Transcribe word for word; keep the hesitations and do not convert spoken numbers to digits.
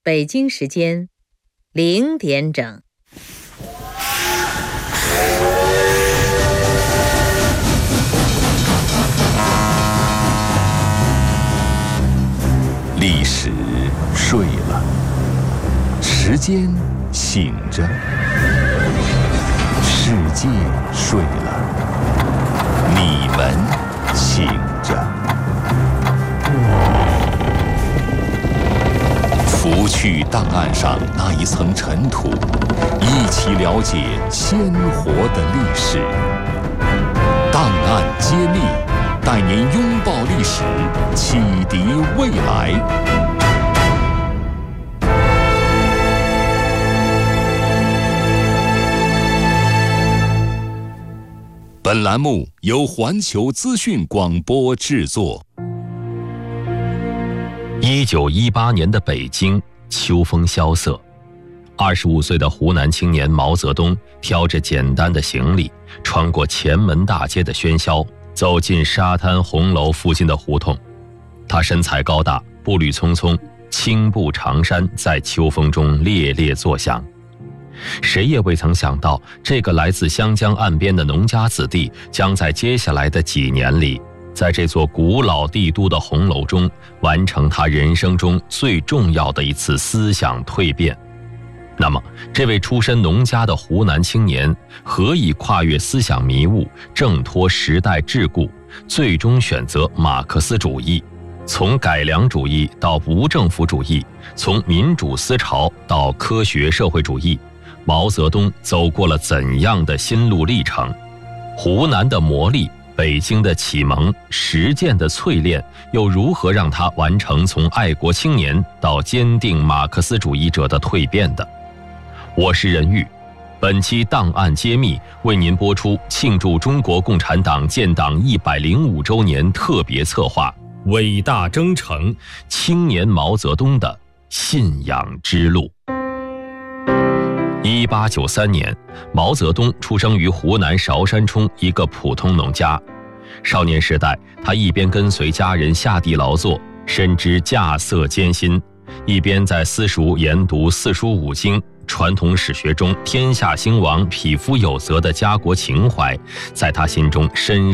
北京时间零点整。 历史睡了，时间醒着，世界睡了，你们醒着。拂去档案上那一层尘土，一起了解鲜活的历史。档案揭秘，带您拥抱历史，启迪未来。本栏目由环球资讯广播制作。 一九一八年的北京，秋风萧瑟。二十五岁的湖南青年毛泽东挑着简单的行李，穿过前门大街的喧嚣，走进沙滩红楼附近的胡同。他身材高大，步履匆匆，青布长衫在秋风中猎猎作响。谁也未曾想到，这个来自湘江岸边的农家子弟，将在接下来的几年里，在这座古老帝都的红楼中，完成他人生中最重要的一次思想蜕变。那么，这位出身农家的湖南青年，何以跨越思想迷雾，挣脱时代桎梏，最终选择马克思主义？从改良主义到无政府主义，从民主思潮到科学社会主义，毛泽东走过了怎样的心路历程？湖南的磨砺，北京的启蒙，实践的淬炼，又如何让他完成从爱国青年到坚定马克思主义者的蜕变的？我是任玉，本期档案揭秘为您播出庆祝中国共产党建党一百零五周年特别策划《伟大征程：青年毛泽东的信仰之路》。一八九三年，毛泽东出生于湖南韶山冲一个普通农家。少年时代，他一边跟随家人下地劳作，深知稼穑艰辛，一边在私塾研读四书五经。传统史学中天下兴亡、匹夫有责的家国情怀，在他心中深